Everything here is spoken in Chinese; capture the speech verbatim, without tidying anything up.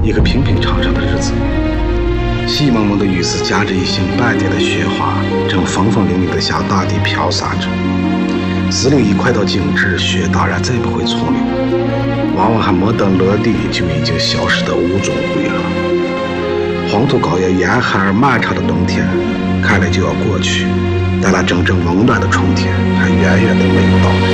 一个平平常常的日子。细蒙蒙的雨丝夹着一星半点的雪花，正风风凛凛地向大地飘洒着。四零一快到静止，雪当然再不会从流，往往还没等落地，就已经消失得无踪无影了。黄土高原严寒而漫长的冬天，看来就要过去，但那真正温暖的春天还远远的没有到来。